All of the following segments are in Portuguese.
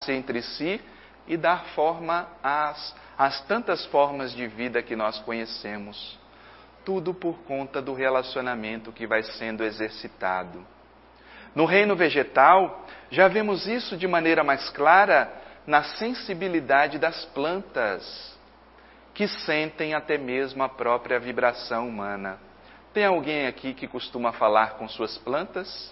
relacionar-se entre si e dar forma às tantas formas de vida que nós conhecemos. Tudo por conta do relacionamento que vai sendo exercitado. No reino vegetal, já vemos isso de maneira mais clara na sensibilidade das plantas, que sentem até mesmo a própria vibração humana. Tem alguém aqui que costuma falar com suas plantas?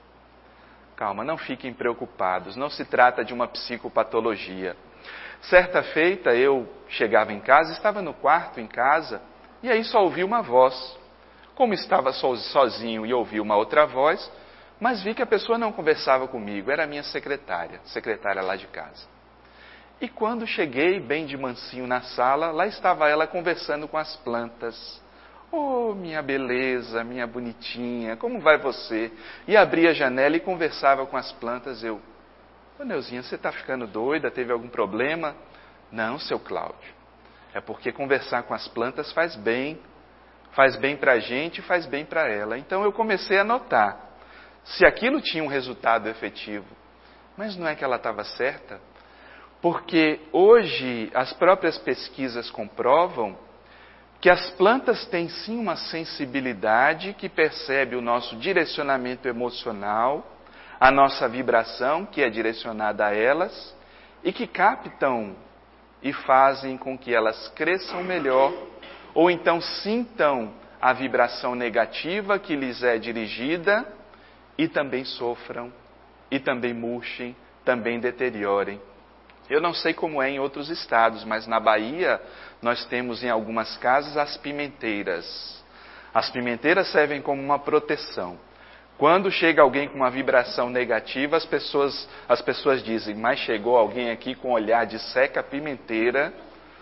Calma, não fiquem preocupados, não se trata de uma psicopatologia. Certa feita eu chegava em casa, estava no quarto em casa, e aí só ouvi uma voz. Como estava sozinho e ouvi uma outra voz, mas vi que a pessoa não conversava comigo, era a minha secretária lá de casa. E quando cheguei bem de mansinho na sala, lá estava ela conversando com as plantas. Oh, minha beleza, minha bonitinha, como vai você? E abria a janela e conversava com as plantas. Eu, ô Neuzinha, você está ficando doida? Teve algum problema? Não, seu Cláudio. É porque conversar com as plantas faz bem para a gente e faz bem para ela. Então eu comecei a notar se aquilo tinha um resultado efetivo. Mas não é que ela estava certa? Porque hoje as próprias pesquisas comprovam que as plantas têm sim uma sensibilidade que percebe o nosso direcionamento emocional, a nossa vibração que é direcionada a elas, e que captam e fazem com que elas cresçam melhor, ou então sintam a vibração negativa que lhes é dirigida e também sofram, e também murchem, também deteriorem. Eu não sei como é em outros estados, mas na Bahia nós temos em algumas casas as pimenteiras. As pimenteiras servem como uma proteção. Quando chega alguém com uma vibração negativa, as pessoas dizem, mas chegou alguém aqui com um olhar de seca pimenteira.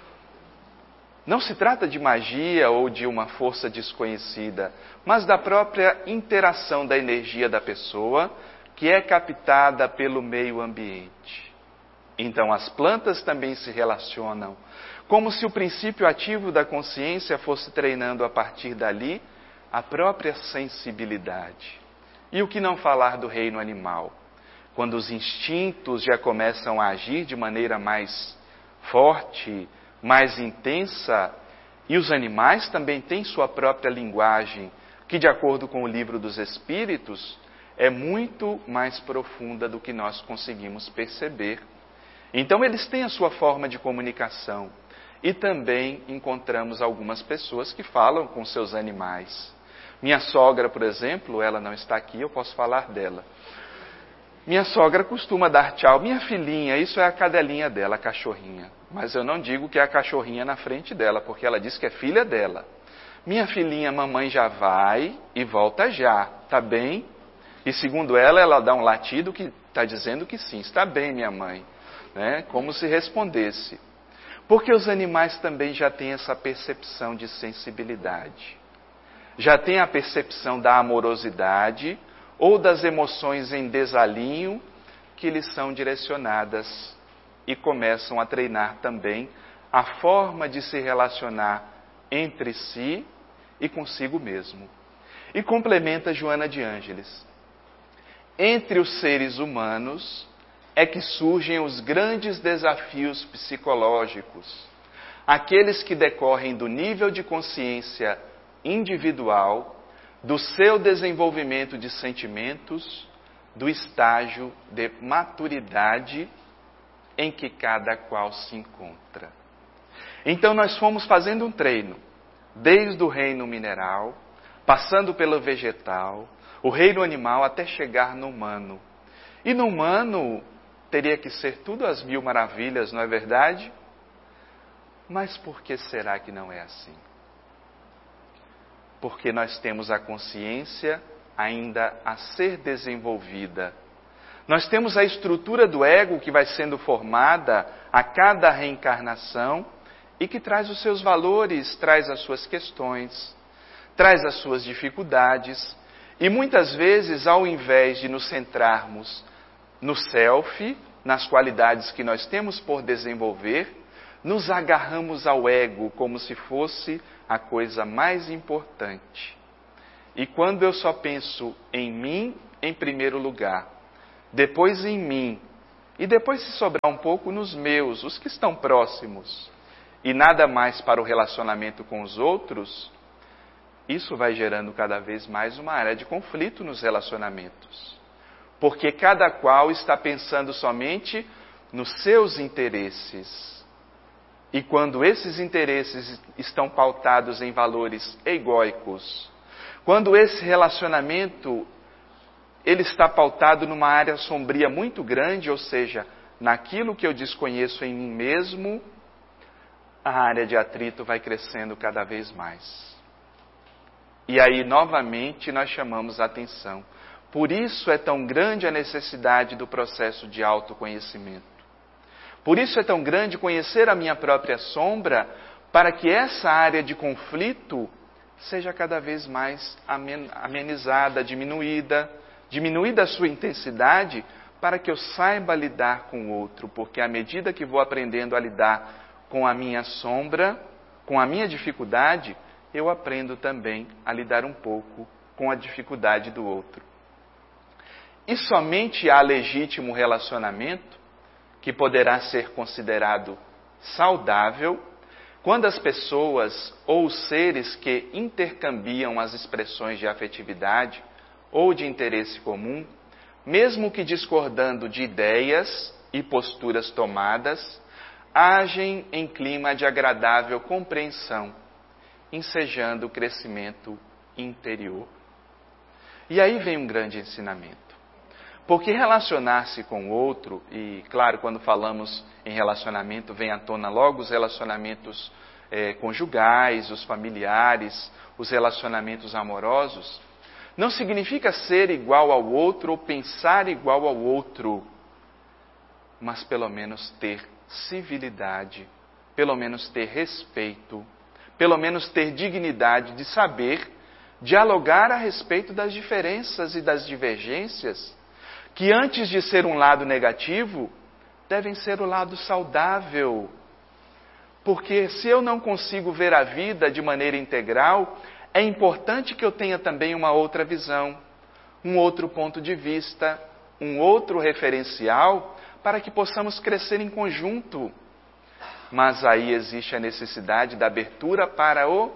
Não se trata de magia ou de uma força desconhecida, mas da própria interação da energia da pessoa, que é captada pelo meio ambiente. Então as plantas também se relacionam, como se o princípio ativo da consciência fosse treinando a partir dali a própria sensibilidade. E o que não falar do reino animal? Quando os instintos já começam a agir de maneira mais forte, mais intensa, e os animais também têm sua própria linguagem, que de acordo com o Livro dos Espíritos, é muito mais profunda do que nós conseguimos perceber. Então eles têm a sua forma de comunicação. E também encontramos algumas pessoas que falam com seus animais. Minha sogra, por exemplo, ela não está aqui, eu posso falar dela. Minha sogra costuma dar tchau. Minha filhinha, isso é a cadelinha dela, a cachorrinha. Mas eu não digo que é a cachorrinha na frente dela, porque ela diz que é filha dela. Minha filhinha, mamãe já vai e volta já, tá bem? E segundo ela dá um latido que está dizendo que sim, está bem, minha mãe. Né? Como se respondesse. Porque os animais também já têm essa percepção de sensibilidade. Já têm a percepção da amorosidade ou das emoções em desalinho que lhes são direcionadas e começam a treinar também a forma de se relacionar entre si e consigo mesmo. E complementa Joana de Ângeles. Entre os seres humanos é que surgem os grandes desafios psicológicos, aqueles que decorrem do nível de consciência individual, do seu desenvolvimento de sentimentos, do estágio de maturidade em que cada qual se encontra. Então nós fomos fazendo um treino, desde o reino mineral, passando pelo vegetal, o reino animal até chegar no humano. E no humano teria que ser tudo às mil maravilhas, não é verdade? Mas por que será que não é assim? Porque nós temos a consciência ainda a ser desenvolvida. Nós temos a estrutura do ego que vai sendo formada a cada reencarnação e que traz os seus valores, traz as suas questões, traz as suas dificuldades. E muitas vezes, ao invés de nos centrarmos no self, nas qualidades que nós temos por desenvolver, nos agarramos ao ego como se fosse a coisa mais importante. E quando eu só penso em mim, em primeiro lugar, depois em mim e depois se sobrar um pouco nos meus, os que estão próximos, e nada mais para o relacionamento com os outros, isso vai gerando cada vez mais uma área de conflito nos relacionamentos. Porque cada qual está pensando somente nos seus interesses. E quando esses interesses estão pautados em valores egóicos, quando esse relacionamento ele está pautado numa área sombria muito grande, ou seja, naquilo que eu desconheço em mim mesmo, a área de atrito vai crescendo cada vez mais. E aí, novamente, nós chamamos a atenção. Por isso é tão grande a necessidade do processo de autoconhecimento. Por isso é tão grande conhecer a minha própria sombra, para que essa área de conflito seja cada vez mais amenizada, diminuída a sua intensidade, para que eu saiba lidar com o outro, porque à medida que vou aprendendo a lidar com a minha sombra, com a minha dificuldade, eu aprendo também a lidar um pouco com a dificuldade do outro. E somente há legítimo relacionamento, que poderá ser considerado saudável, quando as pessoas ou os seres que intercambiam as expressões de afetividade ou de interesse comum, mesmo que discordando de ideias e posturas tomadas, agem em clima de agradável compreensão, ensejando o crescimento interior. E aí vem um grande ensinamento. Porque relacionar-se com o outro, e claro, quando falamos em relacionamento, vem à tona logo os relacionamentos conjugais, os familiares, os relacionamentos amorosos, não significa ser igual ao outro ou pensar igual ao outro, mas pelo menos ter civilidade, pelo menos ter respeito, pelo menos ter dignidade de saber dialogar a respeito das diferenças e das divergências, que antes de ser um lado negativo, devem ser o lado saudável. Porque se eu não consigo ver a vida de maneira integral, é importante que eu tenha também uma outra visão, um outro ponto de vista, um outro referencial, para que possamos crescer em conjunto. Mas aí existe a necessidade da abertura para o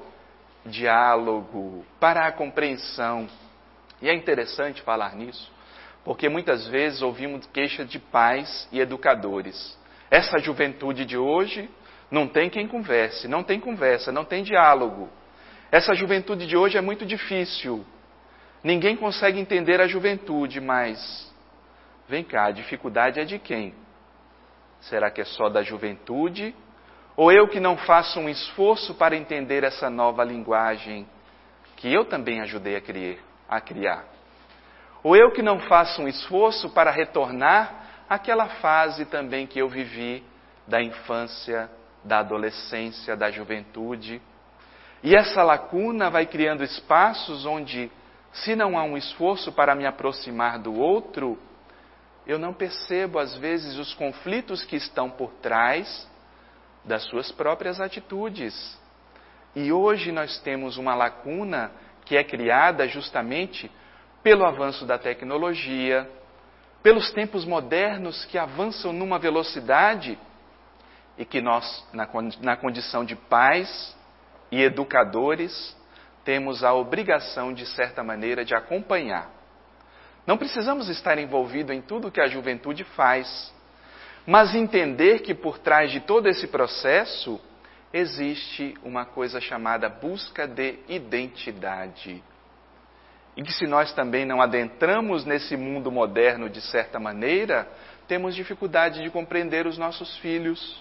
diálogo, para a compreensão. E é interessante falar nisso, porque muitas vezes ouvimos queixas de pais e educadores. Essa juventude de hoje não tem quem converse, não tem conversa, não tem diálogo. Essa juventude de hoje é muito difícil. Ninguém consegue entender a juventude, mas vem cá, a dificuldade é de quem? Será que é só da juventude? Ou eu que não faço um esforço para entender essa nova linguagem que eu também ajudei a criar? Ou eu que não faço um esforço para retornar àquela fase também que eu vivi da infância, da adolescência, da juventude? E essa lacuna vai criando espaços onde, se não há um esforço para me aproximar do outro, eu não percebo às vezes os conflitos que estão por trás das suas próprias atitudes. E hoje nós temos uma lacuna que é criada justamente pelo avanço da tecnologia, pelos tempos modernos que avançam numa velocidade e que nós, na condição de pais e educadores, temos a obrigação, de certa maneira, de acompanhar. Não precisamos estar envolvidos em tudo que a juventude faz, mas entender que por trás de todo esse processo existe uma coisa chamada busca de identidade. E que se nós também não adentramos nesse mundo moderno de certa maneira, temos dificuldade de compreender os nossos filhos.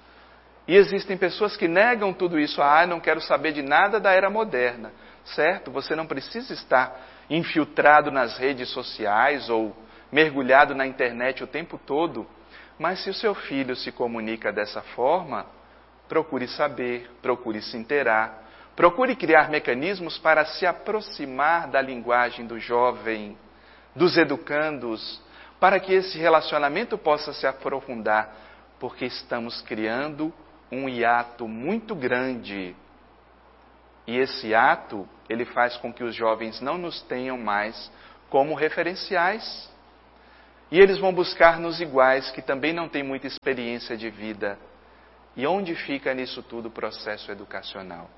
E existem pessoas que negam tudo isso. Não quero saber de nada da era moderna. Certo? Você não precisa estar infiltrado nas redes sociais ou mergulhado na internet o tempo todo. Mas se o seu filho se comunica dessa forma, procure saber, procure se inteirar, procure criar mecanismos para se aproximar da linguagem do jovem, dos educandos, para que esse relacionamento possa se aprofundar, porque estamos criando um hiato muito grande. E esse hiato, ele faz com que os jovens não nos tenham mais como referenciais. E eles vão buscar nos iguais, que também não têm muita experiência de vida. E onde fica nisso tudo o processo educacional?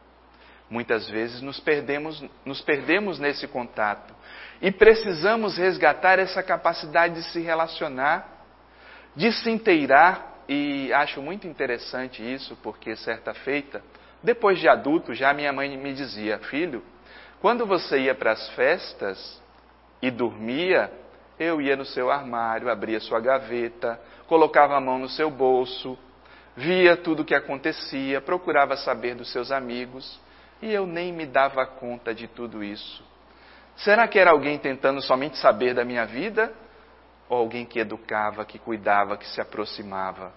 Muitas vezes nos perdemos nesse contato. E precisamos resgatar essa capacidade de se relacionar, de se inteirar. E acho muito interessante isso, porque certa feita, depois de adulto, já minha mãe me dizia: filho, quando você ia para as festas e dormia, eu ia no seu armário, abria sua gaveta, colocava a mão no seu bolso, via tudo o que acontecia, procurava saber dos seus amigos, e eu nem me dava conta de tudo isso. Será que era alguém tentando somente saber da minha vida? Ou alguém que educava, que cuidava, que se aproximava?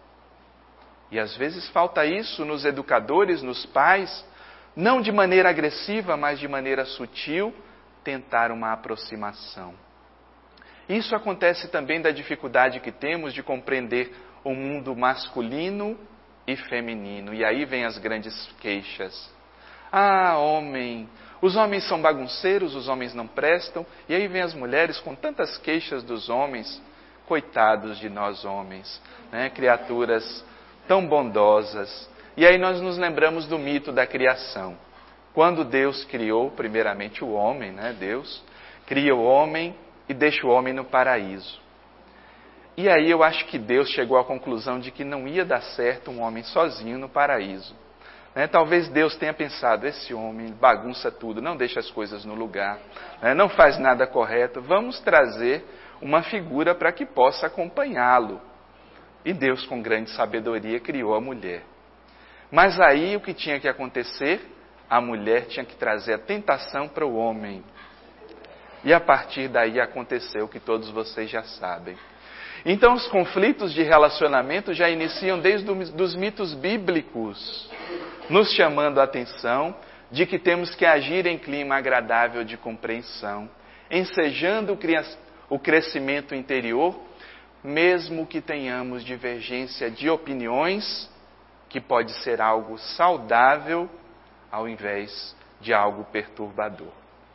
E às vezes falta isso nos educadores, nos pais, não de maneira agressiva, mas de maneira sutil, tentar uma aproximação. Isso acontece também da dificuldade que temos de compreender o mundo masculino e feminino. E aí vem as grandes queixas. Ah, homem, os homens são bagunceiros, os homens não prestam. E aí vem as mulheres com tantas queixas dos homens. Coitados de nós homens, né? Criaturas tão bondosas. E aí nós nos lembramos do mito da criação. Quando Deus criou primeiramente o homem, né? Deus cria o homem e deixa o homem no paraíso. E aí eu acho que Deus chegou à conclusão de que não ia dar certo um homem sozinho no paraíso. Né? Talvez Deus tenha pensado: esse homem bagunça tudo, não deixa as coisas no lugar, né? Não faz nada correto, vamos trazer uma figura para que possa acompanhá-lo. E Deus, com grande sabedoria, criou a mulher. Mas aí o que tinha que acontecer? A mulher tinha que trazer a tentação para o homem. E a partir daí aconteceu o que todos vocês já sabem. Então os conflitos de relacionamento já iniciam desde os mitos bíblicos, nos chamando a atenção de que temos que agir em clima agradável de compreensão, ensejando o crescimento interior, mesmo que tenhamos divergência de opiniões, que pode ser algo saudável ao invés de algo perturbador.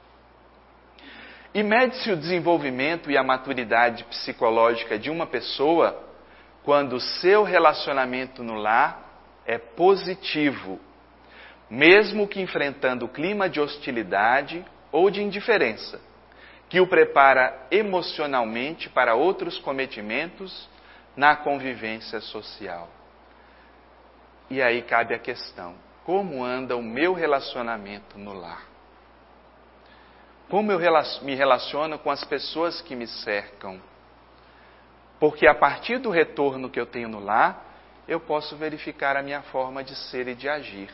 E mede-se o desenvolvimento e a maturidade psicológica de uma pessoa quando o seu relacionamento no lar é positivo, mesmo que enfrentando o clima de hostilidade ou de indiferença, que o prepara emocionalmente para outros cometimentos na convivência social. E aí cabe a questão: como anda o meu relacionamento no lar? Como eu me relaciono com as pessoas que me cercam? Porque a partir do retorno que eu tenho no lar, eu posso verificar a minha forma de ser e de agir.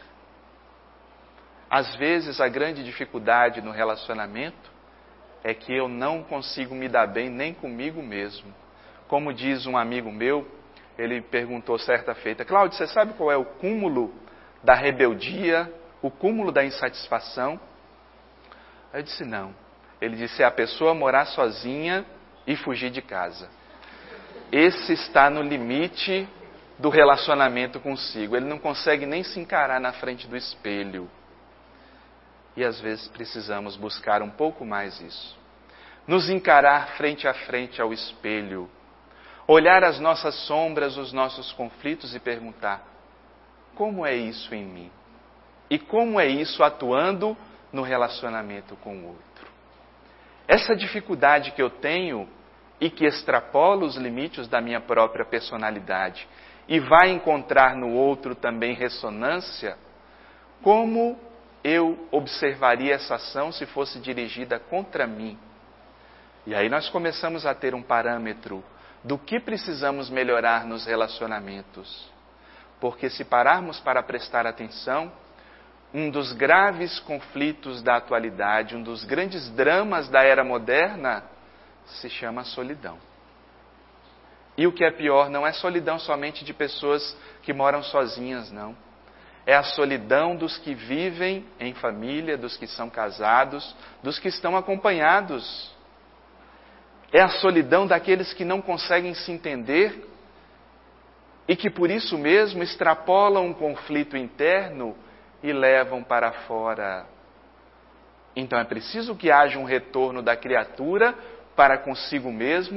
Às vezes, a grande dificuldade no relacionamento é que eu não consigo me dar bem nem comigo mesmo. Como diz um amigo meu, ele perguntou certa feita: Cláudio, você sabe qual é o cúmulo da rebeldia, o cúmulo da insatisfação? Eu disse: não. Ele disse: é a pessoa morar sozinha e fugir de casa. Esse está no limite do relacionamento consigo. Ele não consegue nem se encarar na frente do espelho. E às vezes precisamos buscar um pouco mais isso. Nos encarar frente a frente ao espelho. Olhar as nossas sombras, os nossos conflitos e perguntar: como é isso em mim? E como é isso atuando no relacionamento com o outro? Essa dificuldade que eu tenho e que extrapola os limites da minha própria personalidade e vai encontrar no outro também ressonância, como eu observaria essa ação se fosse dirigida contra mim? E aí nós começamos a ter um parâmetro do que precisamos melhorar nos relacionamentos. Porque se pararmos para prestar atenção, um dos graves conflitos da atualidade, um dos grandes dramas da era moderna, se chama solidão. E o que é pior, não é solidão somente de pessoas que moram sozinhas, não. É a solidão dos que vivem em família, dos que são casados, dos que estão acompanhados. É a solidão daqueles que não conseguem se entender e que por isso mesmo extrapolam um conflito interno e levam para fora. Então é preciso que haja um retorno da criatura para consigo mesmo,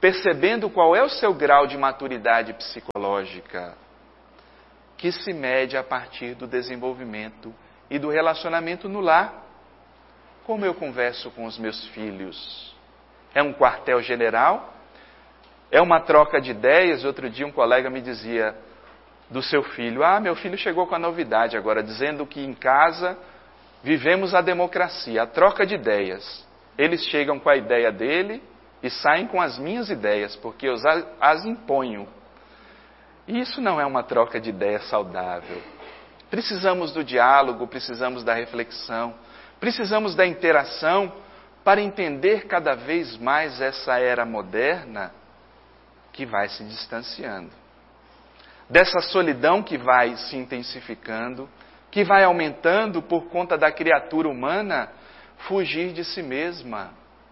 percebendo qual é o seu grau de maturidade psicológica, que se mede a partir do desenvolvimento e do relacionamento no lar. Como eu converso com os meus filhos? É um quartel-general? É uma troca de ideias? Outro dia um colega me dizia do seu filho: meu filho chegou com a novidade agora, dizendo que em casa vivemos a democracia, a troca de ideias. Eles chegam com a ideia dele e saem com as minhas ideias, porque eu as imponho. E isso não é uma troca de ideias saudável. Precisamos do diálogo, precisamos da reflexão, precisamos da interação para entender cada vez mais essa era moderna que vai se distanciando. Dessa solidão que vai se intensificando, que vai aumentando por conta da criatura humana fugir de si mesma.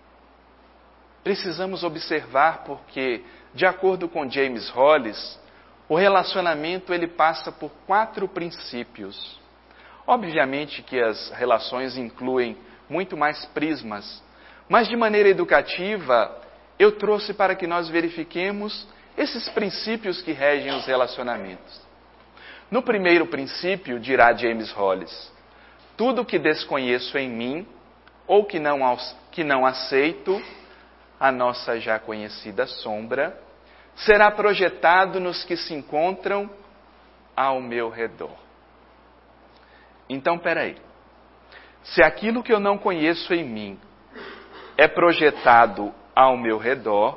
Precisamos observar porque, de acordo com James Hollis, o relacionamento ele passa por 4 princípios. Obviamente que as relações incluem muito mais prismas, mas de maneira educativa eu trouxe para que nós verifiquemos esses princípios que regem os relacionamentos. No primeiro princípio, dirá James Hollis, tudo que desconheço em mim ou que não aceito, a nossa já conhecida sombra, será projetado nos que se encontram ao meu redor. Então, peraí. Se aquilo que eu não conheço em mim é projetado ao meu redor,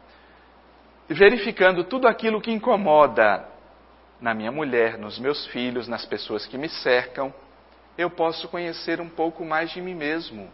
verificando tudo aquilo que incomoda na minha mulher, nos meus filhos, nas pessoas que me cercam, eu posso conhecer um pouco mais de mim mesmo.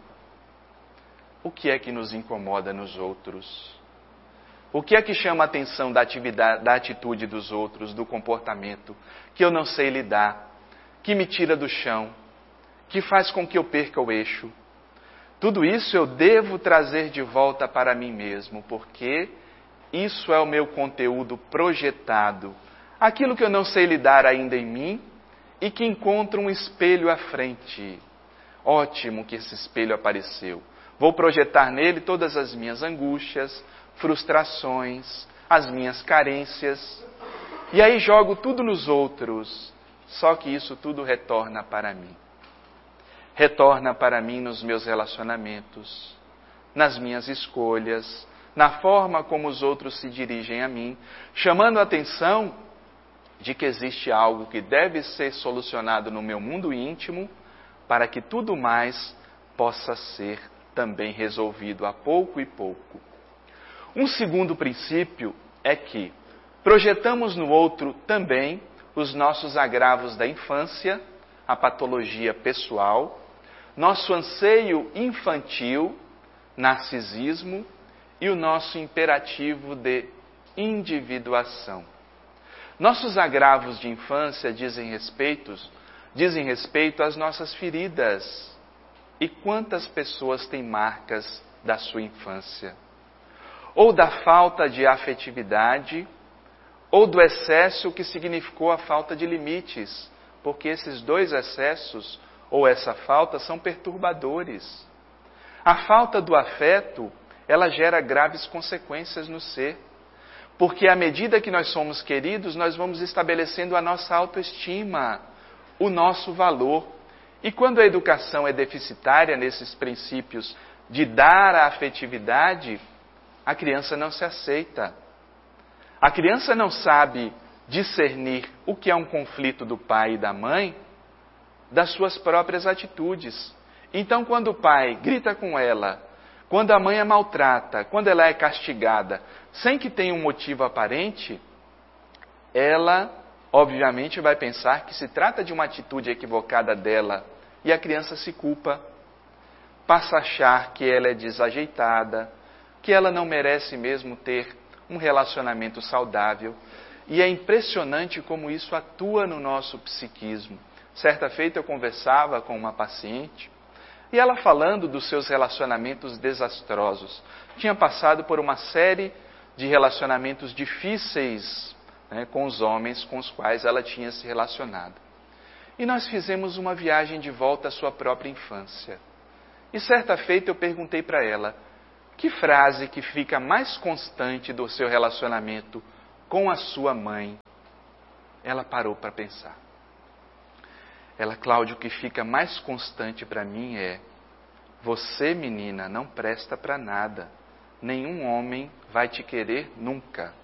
O que é que nos incomoda nos outros? O que é que chama a atenção da atitude dos outros, do comportamento, que eu não sei lidar, que me tira do chão, que faz com que eu perca o eixo? Tudo isso eu devo trazer de volta para mim mesmo, porque isso é o meu conteúdo projetado, aquilo que eu não sei lidar ainda em mim e que encontro um espelho à frente. Ótimo que esse espelho apareceu. Vou projetar nele todas as minhas angústias, frustrações, as minhas carências, e aí jogo tudo nos outros, só que isso tudo retorna para mim. Retorna para mim nos meus relacionamentos, nas minhas escolhas, na forma como os outros se dirigem a mim, chamando a atenção de que existe algo que deve ser solucionado no meu mundo íntimo, para que tudo mais possa ser também resolvido a pouco e pouco. Um segundo princípio é que projetamos no outro também os nossos agravos da infância, a patologia pessoal, nosso anseio infantil, narcisismo e o nosso imperativo de individuação. Nossos agravos de infância dizem respeito às nossas feridas. E quantas pessoas têm marcas da sua infância? Ou da falta de afetividade, ou do excesso que significou a falta de limites, porque esses 2 excessos, ou essa falta, são perturbadores. A falta do afeto, ela gera graves consequências no ser, porque à medida que nós somos queridos, nós vamos estabelecendo a nossa autoestima, o nosso valor. E quando a educação é deficitária nesses princípios de dar a afetividade, a criança não se aceita. A criança não sabe discernir o que é um conflito do pai e da mãe das suas próprias atitudes. Então, quando o pai grita com ela, quando a mãe a maltrata, quando ela é castigada, sem que tenha um motivo aparente, ela, obviamente, vai pensar que se trata de uma atitude equivocada dela e a criança se culpa, passa a achar que ela é desajeitada, que ela não merece mesmo ter um relacionamento saudável. E é impressionante como isso atua no nosso psiquismo. Certa feita eu conversava com uma paciente e ela falando dos seus relacionamentos desastrosos. Tinha passado por uma série de relacionamentos difíceis, com os homens com os quais ela tinha se relacionado. E nós fizemos uma viagem de volta à sua própria infância. E certa feita eu perguntei para ela, que frase que fica mais constante do seu relacionamento com a sua mãe? Ela parou para pensar. Cláudio, o que fica mais constante para mim é: você, menina, não presta para nada. Nenhum homem vai te querer nunca.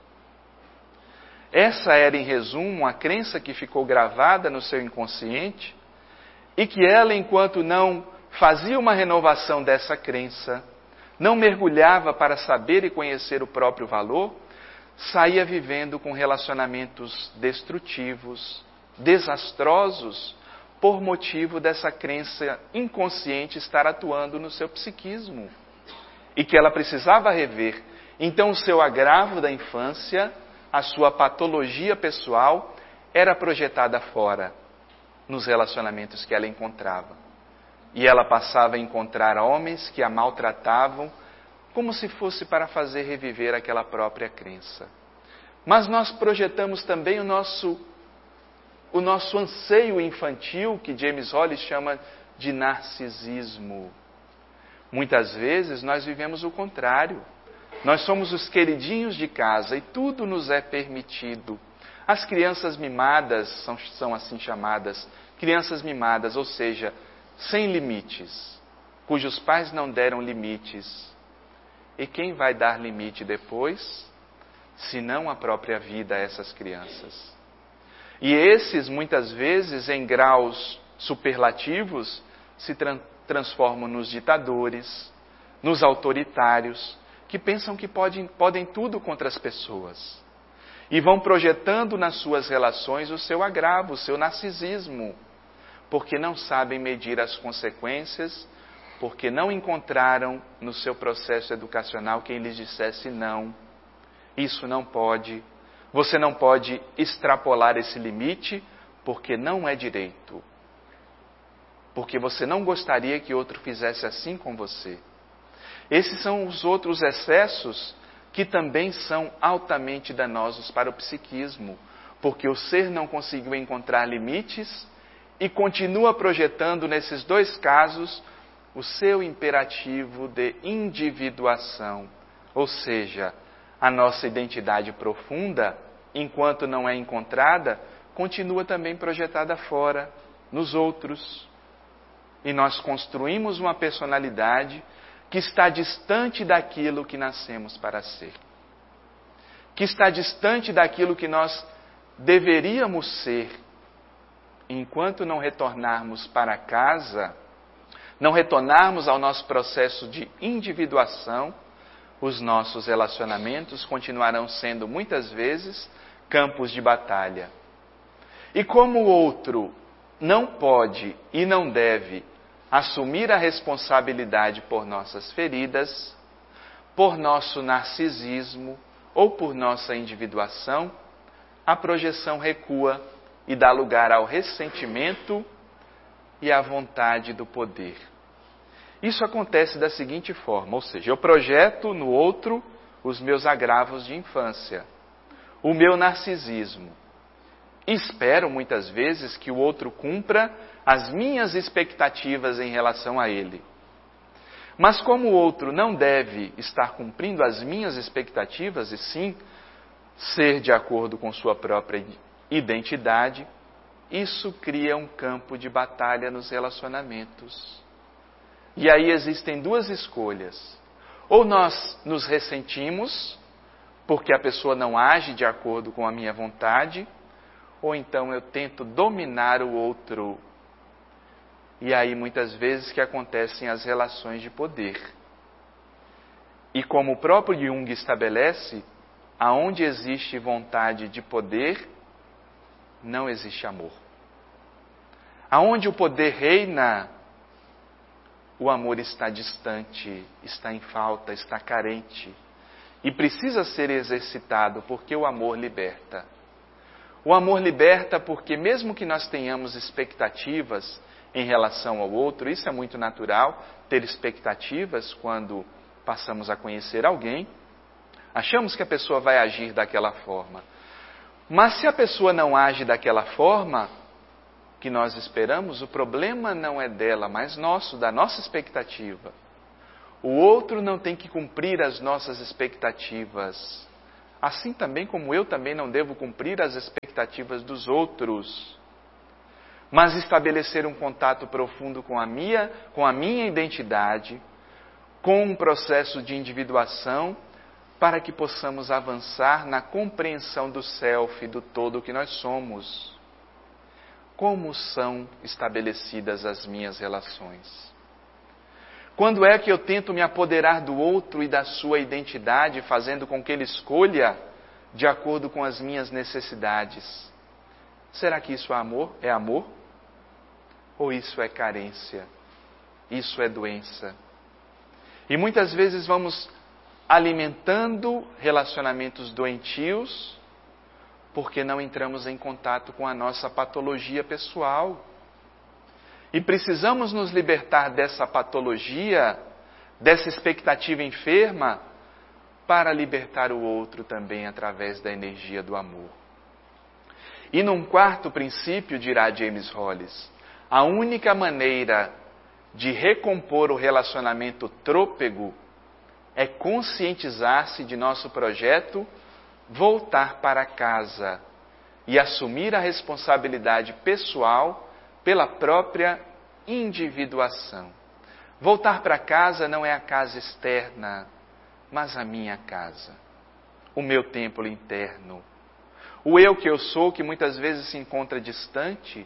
Essa era, em resumo, a crença que ficou gravada no seu inconsciente e que ela, enquanto não fazia uma renovação dessa crença, não mergulhava para saber e conhecer o próprio valor, saía vivendo com relacionamentos destrutivos, desastrosos, por motivo dessa crença inconsciente estar atuando no seu psiquismo. E que ela precisava rever. Então o seu agravo da infância, a sua patologia pessoal, era projetada fora, nos relacionamentos que ela encontrava. E ela passava a encontrar homens que a maltratavam, como se fosse para fazer reviver aquela própria crença. Mas nós projetamos também o nosso anseio infantil, que James Hollis chama de narcisismo. Muitas vezes nós vivemos o contrário. Nós somos os queridinhos de casa e tudo nos é permitido. As crianças mimadas são assim chamadas, crianças mimadas, ou seja, sem limites, cujos pais não deram limites. E quem vai dar limite depois, se não a própria vida a essas crianças? E esses, muitas vezes, em graus superlativos, se transformam nos ditadores, nos autoritários, que pensam que podem tudo contra as pessoas. E vão projetando nas suas relações o seu agravo, o seu narcisismo, porque não sabem medir as consequências, porque não encontraram no seu processo educacional quem lhes dissesse não, isso não pode, você não pode extrapolar esse limite, porque não é direito. Porque você não gostaria que outro fizesse assim com você. Esses são os outros excessos que também são altamente danosos para o psiquismo, porque o ser não conseguiu encontrar limites e continua projetando nesses dois casos o seu imperativo de individuação, ou seja, a nossa identidade profunda, enquanto não é encontrada, continua também projetada fora, nos outros. E nós construímos uma personalidade que está distante daquilo que nascemos para ser. Que está distante daquilo que nós deveríamos ser. Enquanto não retornarmos para casa, não retornarmos ao nosso processo de individuação, os nossos relacionamentos continuarão sendo muitas vezes campos de batalha. E como o outro não pode e não deve assumir a responsabilidade por nossas feridas, por nosso narcisismo ou por nossa individuação, a projeção recua e dá lugar ao ressentimento e à vontade do poder. Isso acontece da seguinte forma, ou seja, eu projeto no outro os meus agravos de infância, o meu narcisismo. E espero muitas vezes que o outro cumpra as minhas expectativas em relação a ele. Mas como o outro não deve estar cumprindo as minhas expectativas, e sim ser de acordo com sua própria identidade, isso cria um campo de batalha nos relacionamentos. E aí existem duas escolhas. Ou nós nos ressentimos, porque a pessoa não age de acordo com a minha vontade, ou então eu tento dominar o outro. E aí muitas vezes que acontecem as relações de poder. E como o próprio Jung estabelece, aonde existe vontade de poder, não existe amor. Aonde o poder reina, o amor está distante, está em falta, está carente. E precisa ser exercitado, porque o amor liberta. O amor liberta porque mesmo que nós tenhamos expectativas em relação ao outro, isso é muito natural, ter expectativas quando passamos a conhecer alguém, achamos que a pessoa vai agir daquela forma. Mas se a pessoa não age daquela forma que nós esperamos, o problema não é dela, mas nosso, da nossa expectativa. O outro não tem que cumprir as nossas expectativas. Assim também como eu também não devo cumprir as expectativas dos outros. Mas estabelecer um contato profundo com a minha identidade, com um processo de individuação, para que possamos avançar na compreensão do self, do todo que nós somos. Como são estabelecidas as minhas relações? Quando é que eu tento me apoderar do outro e da sua identidade, fazendo com que ele escolha de acordo com as minhas necessidades? Será que isso é amor? É amor? Ou isso é carência? Isso é doença? E muitas vezes vamos alimentando relacionamentos doentios porque não entramos em contato com a nossa patologia pessoal. E precisamos nos libertar dessa patologia, dessa expectativa enferma, para libertar o outro também através da energia do amor. E num quarto princípio, dirá James Hollis, a única maneira de recompor o relacionamento trôpego é conscientizar-se de nosso projeto, voltar para casa e assumir a responsabilidade pessoal pela própria individuação. Voltar para casa não é a casa externa, mas a minha casa, o meu templo interno. O eu que eu sou, que muitas vezes se encontra distante,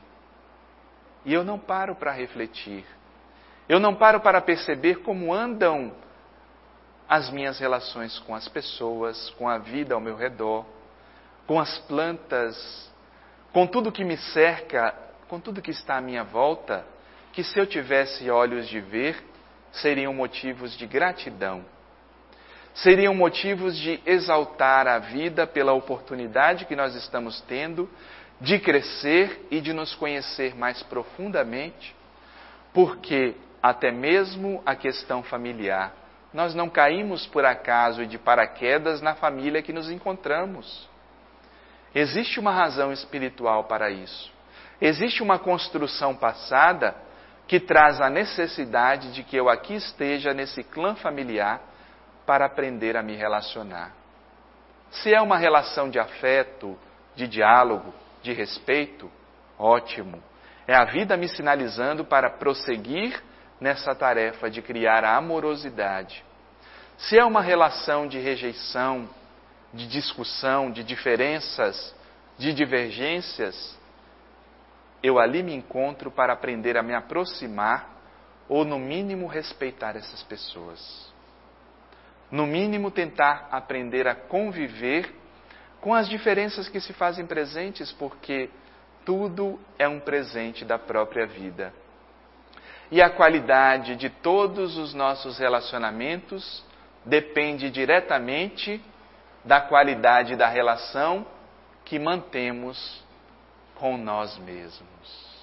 e eu não paro para refletir. Eu não paro para perceber como andam as minhas relações com as pessoas, com a vida ao meu redor, com as plantas, com tudo que me cerca, com tudo que está à minha volta, que se eu tivesse olhos de ver, seriam motivos de gratidão. Seriam motivos de exaltar a vida pela oportunidade que nós estamos tendo de crescer e de nos conhecer mais profundamente, porque até mesmo a questão familiar, nós não caímos por acaso e de paraquedas na família que nos encontramos. Existe uma razão espiritual para isso. Existe uma construção passada que traz a necessidade de que eu aqui esteja nesse clã familiar para aprender a me relacionar. Se é uma relação de afeto, de diálogo, de respeito, ótimo. É a vida me sinalizando para prosseguir nessa tarefa de criar a amorosidade. Se é uma relação de rejeição, de discussão, de diferenças, de divergências, eu ali me encontro para aprender a me aproximar ou, no mínimo, respeitar essas pessoas. No mínimo, tentar aprender a conviver com as diferenças que se fazem presentes, porque tudo é um presente da própria vida. E a qualidade de todos os nossos relacionamentos depende diretamente da qualidade da relação que mantemos com nós mesmos.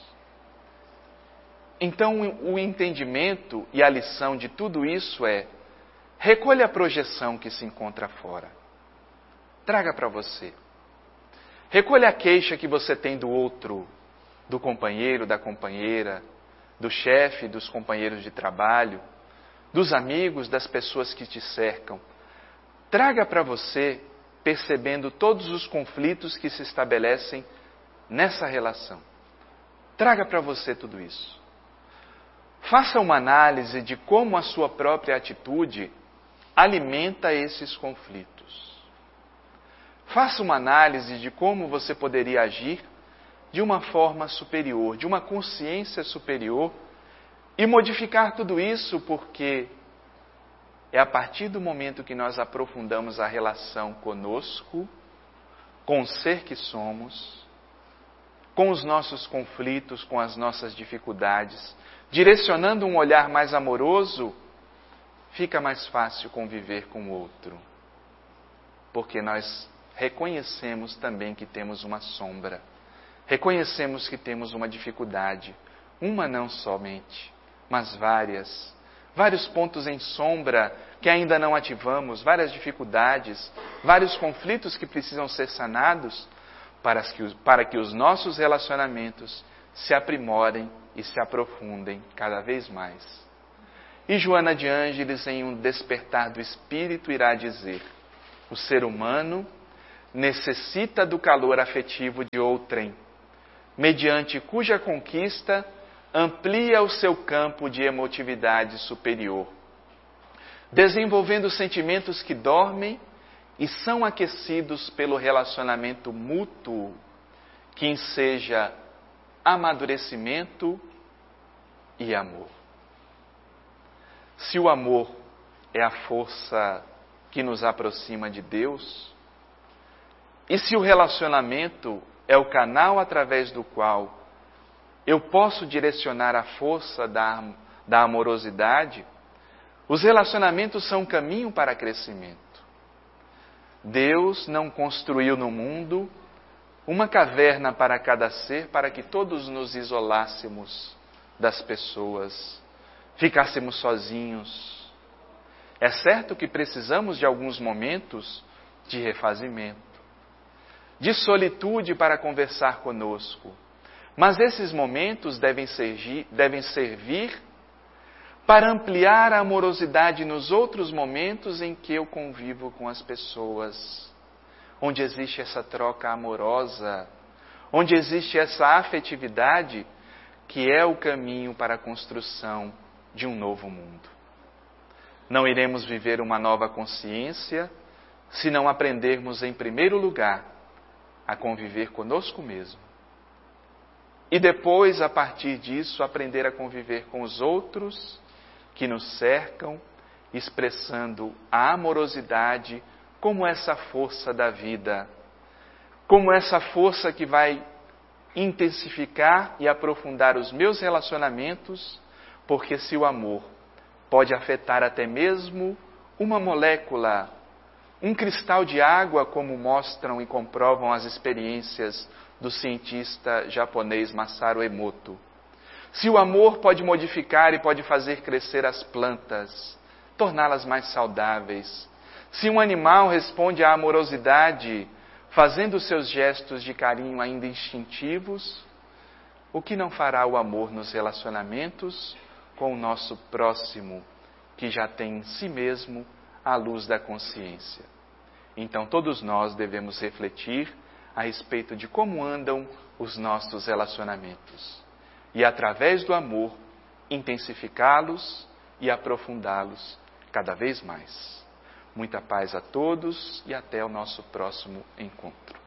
Então, o entendimento e a lição de tudo isso é: recolha a projeção que se encontra fora. Traga para você. Recolha a queixa que você tem do outro, do companheiro, da companheira, do chefe, dos companheiros de trabalho, dos amigos, das pessoas que te cercam. Traga para você, percebendo todos os conflitos que se estabelecem nessa relação. Traga para você tudo isso. Faça uma análise de como a sua própria atitude alimenta esses conflitos. Faça uma análise de como você poderia agir de uma forma superior, de uma consciência superior, e modificar tudo isso, porque é a partir do momento que nós aprofundamos a relação conosco, com o ser que somos, com os nossos conflitos, com as nossas dificuldades, direcionando um olhar mais amoroso, fica mais fácil conviver com o outro. Porque nós reconhecemos também que temos uma sombra. Reconhecemos que temos uma dificuldade. Uma não somente, mas várias. Vários pontos em sombra que ainda não ativamos, várias dificuldades, vários conflitos que precisam ser sanados para que os nossos relacionamentos se aprimorem e se aprofundem cada vez mais. E Joana de Ângeles, em um despertar do espírito, irá dizer: o ser humano necessita do calor afetivo de outrem, mediante cuja conquista amplia o seu campo de emotividade superior, desenvolvendo sentimentos que dormem e são aquecidos pelo relacionamento mútuo, que enseja amadurecimento e amor. Se o amor é a força que nos aproxima de Deus, e se o relacionamento é o canal através do qual eu posso direcionar a força da amorosidade, os relacionamentos são um caminho para crescimento. Deus não construiu no mundo uma caverna para cada ser para que todos nos isolássemos das pessoas, ficássemos sozinhos. É certo que precisamos de alguns momentos de refazimento, de solitude para conversar conosco, mas esses momentos devem servir para ampliar a amorosidade nos outros momentos em que eu convivo com as pessoas, onde existe essa troca amorosa, onde existe essa afetividade, que é o caminho para a construção de um novo mundo. Não iremos viver uma nova consciência se não aprendermos, em primeiro lugar, a conviver conosco mesmo. E depois, a partir disso, aprender a conviver com os outros que nos cercam, expressando a amorosidade como essa força da vida, como essa força que vai intensificar e aprofundar os meus relacionamentos, porque se o amor pode afetar até mesmo uma molécula, um cristal de água, como mostram e comprovam as experiências do cientista japonês Masaru Emoto. Se o amor pode modificar e pode fazer crescer as plantas, torná-las mais saudáveis. Se um animal responde à amorosidade, fazendo seus gestos de carinho ainda instintivos, o que não fará o amor nos relacionamentos com o nosso próximo, que já tem em si mesmo a luz da consciência? Então todos nós devemos refletir a respeito de como andam os nossos relacionamentos e, através do amor, intensificá-los e aprofundá-los cada vez mais. Muita paz a todos e até o nosso próximo encontro.